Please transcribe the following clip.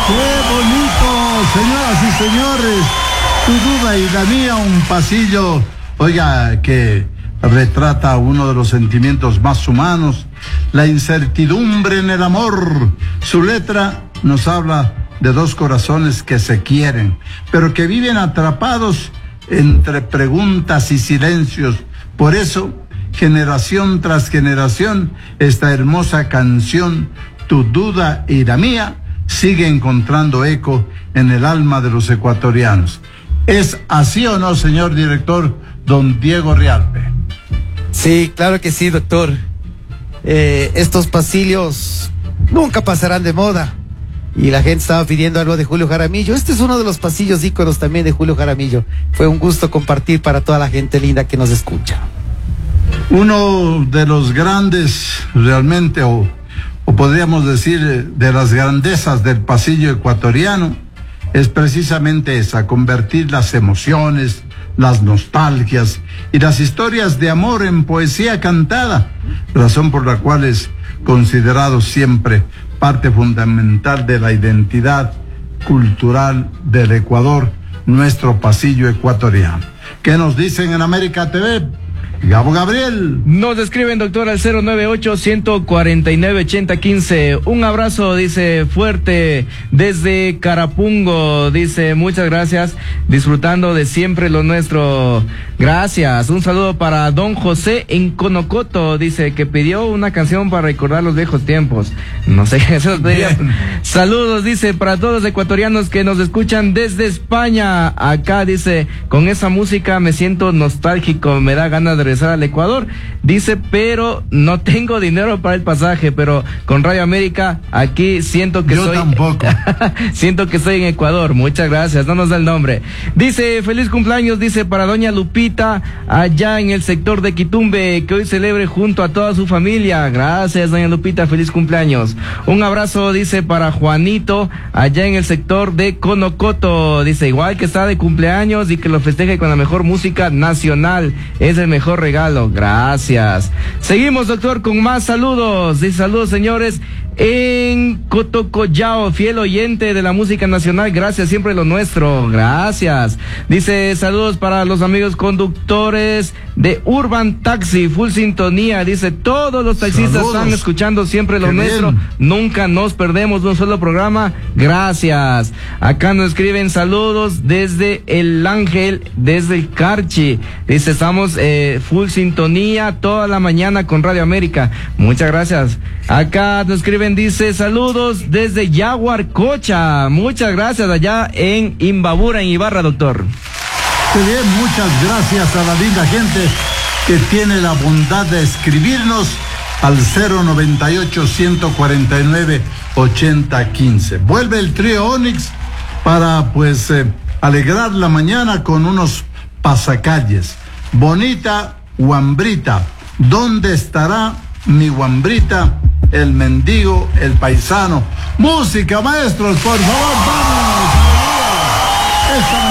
¡Qué bonito, señoras y señores! Tu duda y la mía, un pasillo, oiga, que retrata uno de los sentimientos más humanos, la incertidumbre en el amor. Su letra nos habla de dos corazones que se quieren, pero que viven atrapados entre preguntas y silencios. Por eso, generación tras generación, esta hermosa canción, Tu duda y la mía, sigue encontrando eco en el alma de los ecuatorianos. ¿Es así o no, señor director, don Diego Rialpe? Sí, claro que sí, doctor. Estos pasillos nunca pasarán de moda. Y la gente estaba pidiendo algo de Julio Jaramillo. Este es uno de los pasillos íconos también de Julio Jaramillo. Fue un gusto compartir para toda la gente linda que nos escucha. Uno de los grandes, realmente, o podríamos decir, de las grandezas del pasillo ecuatoriano, es precisamente esa: convertir las emociones, las nostalgias y las historias de amor en poesía cantada, razón por la cual es considerado siempre parte fundamental de la identidad cultural del Ecuador, nuestro pasillo ecuatoriano. ¿Qué nos dicen en América TV? Gabo Gabriel. Nos escriben, doctor, al 098-149-8015. Un abrazo, dice, fuerte desde Carapungo. Dice, muchas gracias, disfrutando de siempre lo nuestro. Gracias. Un saludo para don José en Conocoto. Dice que pidió una canción para recordar los viejos tiempos. No sé qué eso diría. Saludos, dice, para todos los ecuatorianos que nos escuchan desde España. Acá, dice, con esa música me siento nostálgico, me da ganas de regresar al Ecuador, dice, pero no tengo dinero para el pasaje, pero con Radio América aquí siento que yo tampoco. Siento que estoy en Ecuador. Muchas gracias, no nos da el nombre. Dice, feliz cumpleaños, dice, para doña Lupita allá en el sector de Quitumbe, que hoy celebre junto a toda su familia. Gracias, doña Lupita, feliz cumpleaños. Un abrazo, dice, para Juanito allá en el sector de Conocoto, dice, igual que está de cumpleaños y que lo festeje con la mejor música nacional, es el mejor regalo. Gracias. Seguimos, doctor, con más saludos. Dice, saludos, señores, en Cotocollao, fiel oyente de la música nacional. Gracias, siempre lo nuestro. Gracias. Dice, saludos para los amigos conductores de Urban Taxi, full sintonía. Dice, todos los taxistas saludos. Están escuchando siempre lo nuestro. Bien. Nunca nos perdemos un solo programa. Gracias. Acá nos escriben saludos desde el Ángel, desde el Carchi. Dice, estamos full sintonía toda la mañana con Radio América. Muchas gracias. Acá nos escriben, dice, saludos desde Yaguarcocha. Muchas gracias, allá en Imbabura, en Ibarra, doctor. Qué bien, muchas gracias a la linda gente que tiene la bondad de escribirnos al 098-149-8015. Vuelve el trío Onix para, pues, alegrar la mañana con unos pasacalles. Bonita Huambrita, ¿dónde estará mi Huambrita? El mendigo, el paisano. Música, maestros, por favor, vamos.